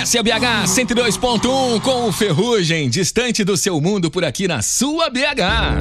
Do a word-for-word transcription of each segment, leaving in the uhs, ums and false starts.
Farmácia B H cento e dois ponto um com o Ferrugem, distante do seu mundo por aqui na sua B H.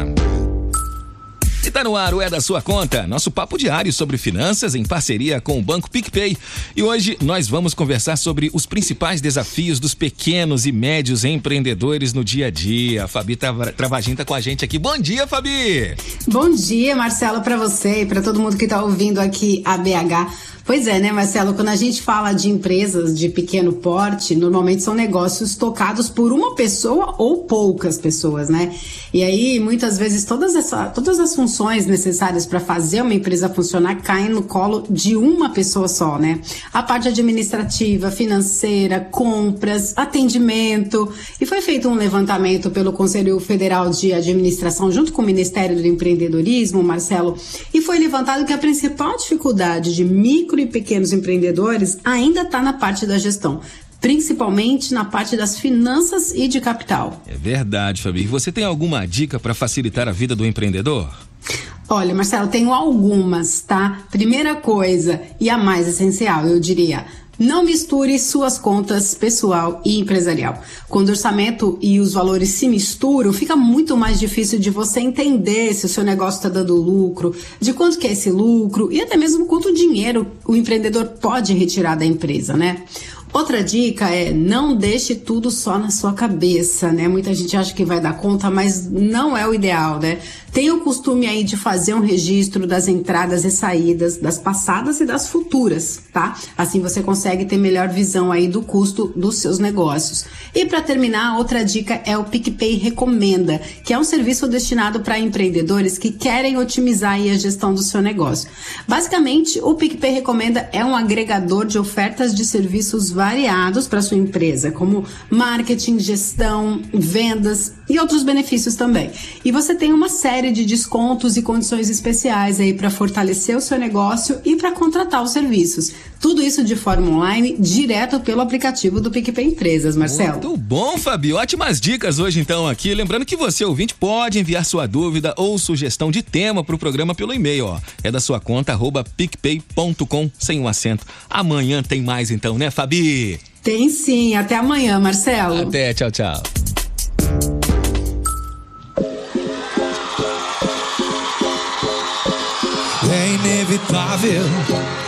E tá no ar o É da Sua Conta, nosso papo diário sobre finanças em parceria com o Banco PicPay. E hoje nós vamos conversar sobre os principais desafios dos pequenos e médios empreendedores no dia a dia. A Fabi Travagin tá com a gente aqui. Bom dia, Fabi! Bom dia, Marcelo, para você e para todo mundo que tá ouvindo aqui a B H. Pois é, né, Marcelo? Quando a gente fala de empresas de pequeno porte, normalmente são negócios tocados por uma pessoa ou poucas pessoas, né? E aí, muitas vezes, todas, essa, todas as funções necessárias para fazer uma empresa funcionar caem no colo de uma pessoa só, né? A parte administrativa, financeira, compras, atendimento. E foi feito um levantamento pelo Conselho Federal de Administração, junto com o Ministério do Empreendedorismo, Marcelo, e foi levantado que a principal dificuldade de micro e pequenos empreendedores ainda está na parte da gestão, principalmente na parte das finanças e de capital. É verdade, Fabi. E você tem alguma dica para facilitar a vida do empreendedor? Olha, Marcelo, tenho algumas, tá? Primeira coisa, e a mais essencial, eu diria: não misture suas contas pessoal e empresarial. Quando o orçamento e os valores se misturam, fica muito mais difícil de você entender se o seu negócio está dando lucro, de quanto que é esse lucro e até mesmo quanto dinheiro o empreendedor pode retirar da empresa, né? Outra dica é: não deixe tudo só na sua cabeça, né? Muita gente acha que vai dar conta, mas não é o ideal, né? Tenha o costume aí de fazer um registro das entradas e saídas, das passadas e das futuras, tá? Assim você consegue ter melhor visão aí do custo dos seus negócios. E para terminar, outra dica é o PicPay Recomenda, que é um serviço destinado para empreendedores que querem otimizar aí a gestão do seu negócio. Basicamente, o PicPay Recomenda é um agregador de ofertas de serviços variados para sua empresa, como marketing, gestão, vendas e outros benefícios também. E você tem uma série de descontos e condições especiais aí para fortalecer o seu negócio e para contratar os serviços. Tudo isso de forma online, direto pelo aplicativo do PicPay Empresas, Marcelo. Muito bom, Fabi. Ótimas dicas hoje então aqui. Lembrando que você, ouvinte, pode enviar sua dúvida ou sugestão de tema para o programa pelo e-mail, ó. É da sua conta, arroba picpay ponto com, sem um acento. Amanhã tem mais então, né, Fabi? Tem sim. Até amanhã, Marcelo. Até, tchau, tchau. É inevitável